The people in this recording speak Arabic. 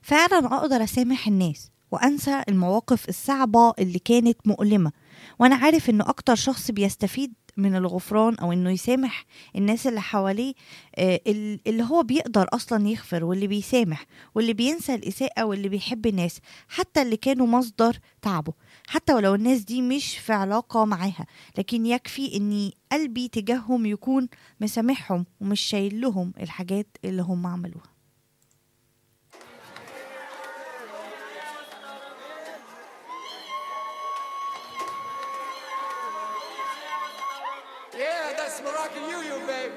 فعلا أقدر أسامح الناس وأنسى المواقف الصعبة اللي كانت مؤلمة، وأنا عارف إنه أكتر شخص بيستفيد من الغفران أو إنه يسامح الناس اللي حواليه اللي هو بيقدر أصلا يغفر، واللي بيسامح واللي بينسى الإساءة واللي بيحب الناس حتى اللي كانوا مصدر تعبه، حتى ولو الناس دي مش في علاقة معاها، لكن يكفي إني قلبي تجاههم يكون مسامحهم ومش شايل لهم الحاجات اللي هم عملوها. Yeah, that's Moroccan you, baby.